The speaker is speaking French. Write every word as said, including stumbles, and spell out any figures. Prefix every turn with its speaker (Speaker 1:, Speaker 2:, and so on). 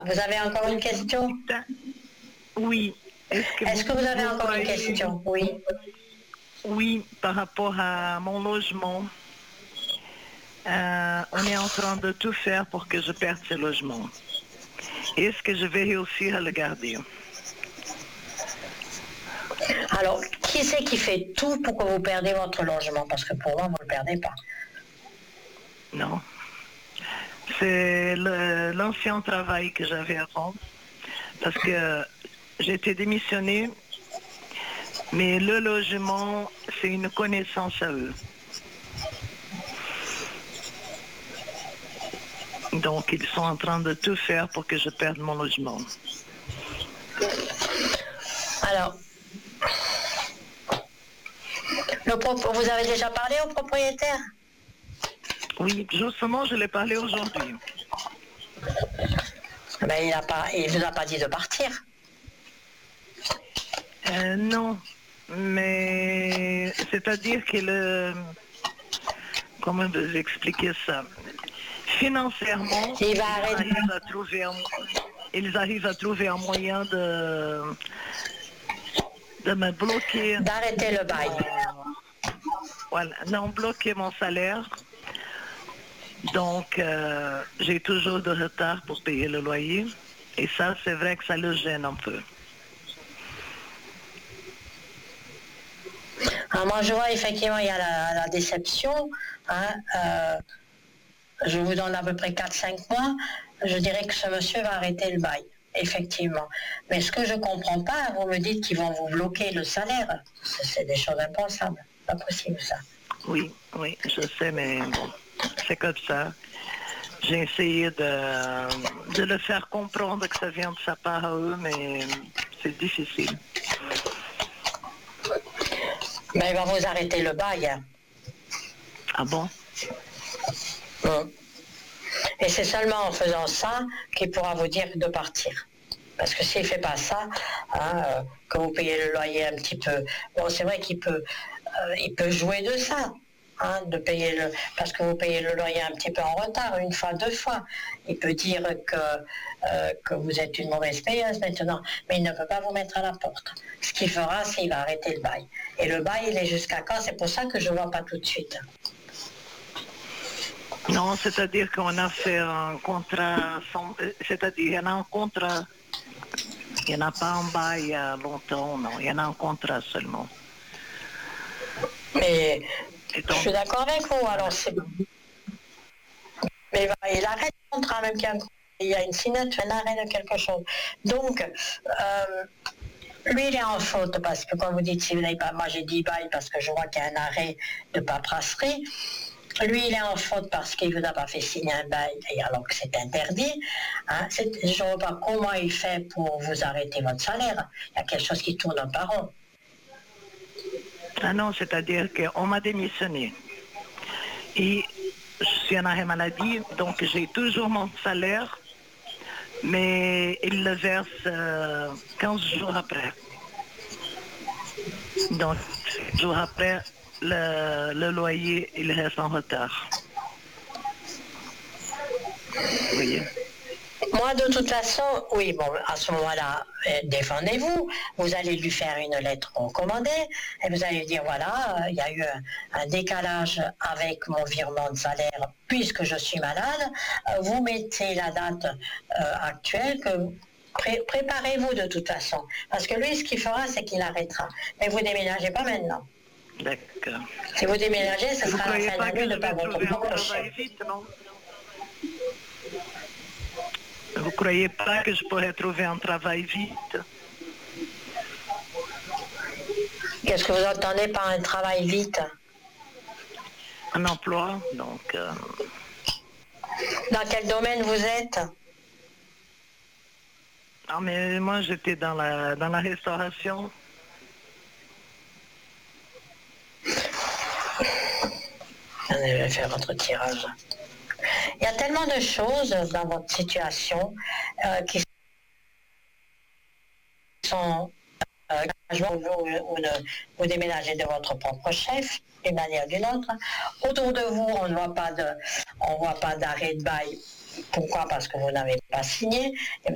Speaker 1: Vous avez encore une question?
Speaker 2: Oui.
Speaker 1: Est-ce que, Est-ce vous, que vous avez vous encore croyez... une question? Oui.
Speaker 2: Oui, par rapport à mon logement. Euh, on est en train de tout faire pour que je perde ce logement. Est-ce que je vais réussir à le garder?
Speaker 1: Alors, qui c'est qui fait tout pour que vous perdez votre logement? Parce que pour moi, vous ne le perdez pas.
Speaker 2: Non. C'est le, l'ancien travail que j'avais avant. Parce que j'ai été démissionnée, mais le logement, c'est une connaissance à eux. Donc, ils sont en train de tout faire pour que je perde mon logement.
Speaker 1: Alors, le propre, vous avez déjà parlé au propriétaire?
Speaker 2: Oui, justement, je l'ai parlé aujourd'hui.
Speaker 1: Mais il ne vous a pas dit de partir?
Speaker 2: euh, Non, mais c'est-à-dire que le... Comment vous expliquer ça? Financièrement,
Speaker 1: il va
Speaker 2: ils, arrivent à trouver un, ils arrivent à trouver un moyen de, de me bloquer.
Speaker 1: D'arrêter le bail.
Speaker 2: Euh, voilà, non, bloquer mon salaire. Donc, euh, j'ai toujours de retard pour payer le loyer. Et ça, c'est vrai que ça le gêne un peu.
Speaker 1: Alors moi, je vois effectivement, il y a la, la déception. Hein, euh, je vous donne à peu près quatre cinq mois. Je dirais que ce monsieur va arrêter le bail, effectivement. Mais ce que je ne comprends pas, vous me dites qu'ils vont vous bloquer le salaire. C'est des choses impensables. Pas possible, ça.
Speaker 2: Oui, oui, je sais, mais bon, c'est comme ça. J'ai essayé de, de le faire comprendre que ça vient de sa part à eux, mais c'est difficile.
Speaker 1: Mais il va vous arrêter le bail. Hein.
Speaker 2: Ah bon?
Speaker 1: Hum. Et c'est seulement en faisant ça qu'il pourra vous dire de partir. Parce que s'il ne fait pas ça, hein, euh, que vous payez le loyer un petit peu, bon, c'est vrai qu'il peut, euh, il peut jouer de ça. Hein, de payer le, parce que vous payez le loyer un petit peu en retard, une fois, deux fois. Il peut dire que, euh, que vous êtes une mauvaise payeuse maintenant, mais il ne peut pas vous mettre à la porte. Ce qu'il fera, c'est qu'il va arrêter le bail. Et le bail, il est jusqu'à quand? C'est pour ça que je ne vois pas tout de suite.
Speaker 2: Non, c'est-à-dire qu'on a fait un contrat, sans, c'est-à-dire il y en a un contrat, il n'y en a pas un bail il y a longtemps, non, il y en a un contrat seulement.
Speaker 1: Mais donc, je suis d'accord avec vous, alors c'est... Mais il arrête le contrat, même qu'il y a, un... il y a une signature, un arrêt de quelque chose. Donc, euh, lui, il est en faute, parce que quand vous dites, si vous n'avez pas... Moi, j'ai dit bail parce que je vois qu'il y a un arrêt de paperasserie. Lui, il est en faute parce qu'il ne vous a pas fait signer un bail, alors que c'est interdit. Hein. C'est... Je ne vois pas comment il fait pour vous arrêter votre salaire. Il y a quelque chose qui tourne par rond.
Speaker 2: Ah non, c'est-à-dire qu'on m'a démissionné. Et je suis en arrêt maladie, donc j'ai toujours mon salaire, mais il le verse euh, quinze jours après. Donc, jours après, le, le loyer, il reste en retard. Vous voyez?
Speaker 1: Moi, de toute façon, oui, bon, à ce moment-là, euh, défendez-vous. Vous allez lui faire une lettre recommandée et vous allez lui dire, voilà, euh, il y a eu un, un décalage avec mon virement de salaire puisque je suis malade. Euh, vous mettez la date euh, actuelle que... Pré- préparez-vous de toute façon. Parce que lui, ce qu'il fera, c'est qu'il arrêtera. Mais vous déménagez pas maintenant.
Speaker 2: D'accord.
Speaker 1: Si vous déménagez, ce
Speaker 2: vous
Speaker 1: sera la fin de l'année de pas votre
Speaker 2: proche. Vous ne croyez pas que je pourrais trouver un travail vite?
Speaker 1: Qu'est-ce que vous entendez par un travail vite?
Speaker 2: Un emploi, donc... Euh...
Speaker 1: Dans quel domaine vous êtes?
Speaker 2: Ah, mais moi, j'étais dans la, dans la restauration.
Speaker 1: Allez, je vais faire votre tirage. Il y a tellement de choses dans votre situation euh, qui sont euh, vous, vous, vous déménagez de votre propre chef d'une manière ou d'une autre. Autour de vous, on ne voit pas de, on voit pas d'arrêt de bail. Pourquoi? Parce que vous n'avez pas signé. Et